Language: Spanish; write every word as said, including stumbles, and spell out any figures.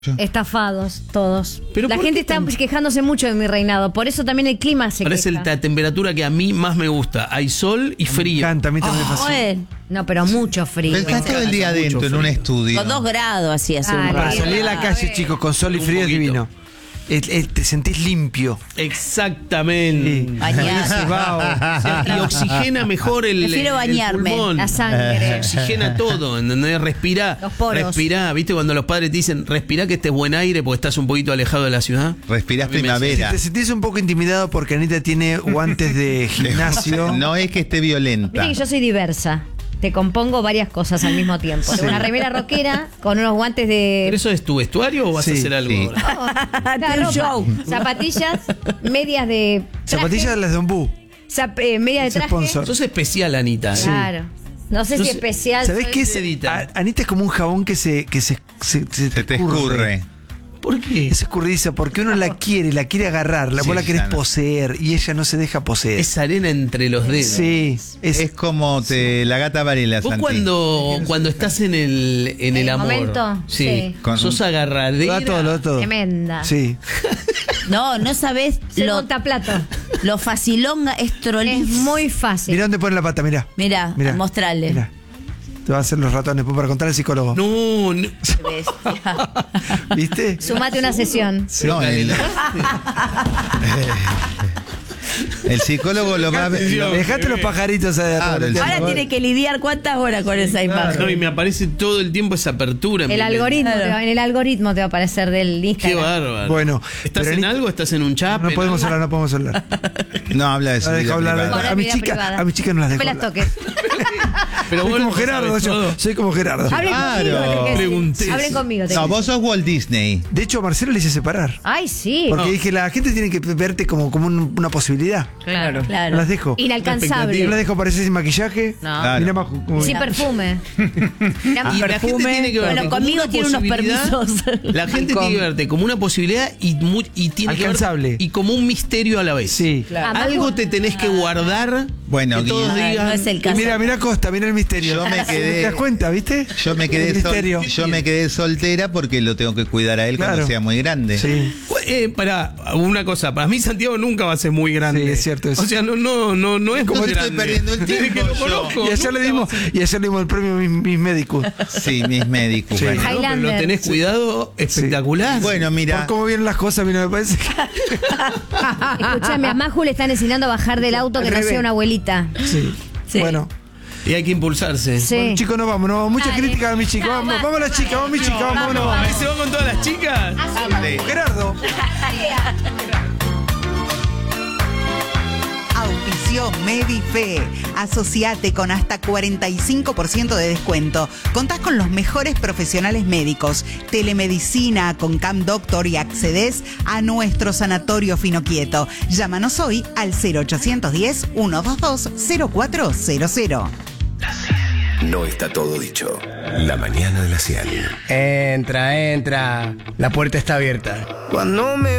Estafados todos. Pero la ¿por gente qué está tan- quejándose mucho de mi reinado. Por eso también el clima se Ahora es el- queja. la temperatura que a mí más me gusta. Hay sol y Me frío. encanta, a mí también me fascina. Bueno, no, pero mucho frío. Pero estás todo el día Hace mucho adentro en un frío. estudio. Con dos grados así hace un Dale. Para rato. salir a la calle, chicos, con sol y Un frío es poquito. divino. Es- es- te sentís limpio. Exactamente. Bañarse. Y oxigena mejor el, Prefiero el bañarme. pulmón. La sangre. Oxigena todo, ¿entendés? Respirá. Los poros. Respirá. ¿Viste cuando los padres te dicen, respirá que estés buen aire porque estás un poquito alejado de la ciudad? Respirás A mí me Si primavera. te sentís un poco intimidado porque Anita tiene guantes de gimnasio. No es que esté violenta. Viste que yo soy diversa. Te compongo varias cosas al mismo tiempo. Tengo una remera rockera con unos guantes de. ¿Pero eso es tu vestuario o vas Sí, a hacer algo sí. ahora? Claro, un ropa, show. zapatillas, medias de. traje, Zapatillas las de Ombú. zap- eh, medias de Ese traje. sponsor. Sos especial, Anita. ¿eh? Claro. No sé Yo si sé- especial. ¿Sabés soy- qué es? Edita. A- Anita es como un jabón que se, que se, se, se Se te escurre. ¿Por qué? Es escurridiza porque uno la quiere, la quiere agarrar, la Sí, vos la querés ya no. poseer y ella no se deja poseer. Es arena entre los dedos. Sí, es, Es como te, la gata Varela, Vos Santi. cuando, cuando estás en el, en el el amor, momento, sí, sí. Con- sos lo agarradera. da todo, lo da todo. Tremenda. Sí. No, no sabés Se lo, monta plato. lo facilonga, es Es trolín. muy fácil. Mirá dónde pone la pata, mirá. Mirá, Mirá. mostrarle. Mirá. Te va a hacer los ratones después para contar al psicólogo. No, no. Bestia. ¿Viste? Sumate una sesión. No, el, el psicólogo lo va a ver. Atención. Dejate los pajaritos ahí Ah, atrás. el- Ahora tiene que lidiar cuántas horas con esa imagen. No, y me aparece todo el tiempo esa apertura. en El mi mente. algoritmo, Claro. te va- en el algoritmo te va a aparecer del Qué Instagram. bárbaro. Bueno, ¿Estás pero en Anita- algo? ¿Estás en un chat? No podemos hablar, no podemos hablar. No habla de su No deja vida hablar. privada. Ahora A mi vida chica- privada. a mi chica no las me dejo las hablar. toques. Pero Soy vos como no Gerardo, sabes yo. todo. Soy como Gerardo. Hablen Claro. conmigo. tenés que decir. Pregunté. Hablen conmigo. tenés No, que vos sos Walt Disney. De hecho, a Marcelo le hice separar. Ay, sí. Porque No. dije, la gente tiene que verte como, como un- una posibilidad. Claro. No Claro. las dejo. Inalcanzable. No las dejo aparecer sin maquillaje. No. Claro. Mirá, Majo, como- Sin perfume. Mirá, Y la gente tiene que verte Bueno, como conmigo una tiene unos posibilidad. permisos. La gente tiene que verte como una posibilidad y, mu- y tiene que Alcanzable. verte- y como un misterio a la vez. Sí. Claro. Algo te tenés que guardar. Bueno, que todos Guille. digan. No es el Y caso. mira, mira Costa, mira el misterio. Yo me quedé- ¿Te das cuenta, viste? Yo me El quedé sol- misterio. yo me quedé soltera porque lo tengo que cuidar a él Claro. cuando sea muy grande. Sí. Eh, para una cosa, para mí Santiago nunca va a ser muy grande. Sí, es cierto eso. O sea, no, no, no, no es ¿Cómo muy estoy grande. perdiendo el Desde tiempo que lo yo? conozco. Y ayer le dimos, y ayer le dimos el premio Mis, Mis Médicos. Sí, mis médicos. Sí. bueno. No, pero lo Highlander. tenés cuidado espectacular. Bueno, Por mira. cómo vienen las cosas, mira, me parece que. Escuchame, a Maju le están enseñando a bajar del auto que Al nació revés. una abuelita. Sí. Sí. Bueno. Y hay que impulsarse. Sí. Bueno, chicos, nos vamos, nos vamos. Muchas Dale. críticas a mi chica. Vamos, vamos a la chica, vamos, mi chica, vamos, vamos, vamos. ¿Se va con todas las chicas? Gerardo. Auspició Medife. Asociate con hasta cuarenta y cinco por ciento de descuento. Contás con los mejores profesionales médicos, telemedicina con Cam Doctor y accedes a nuestro sanatorio Finoquieto. Llámanos hoy al cero ochocientos diez, ciento veintidós, cero cuatro cero cero. No está todo dicho. La mañana de la Cian. Entra, entra. La puerta está abierta. Cuando me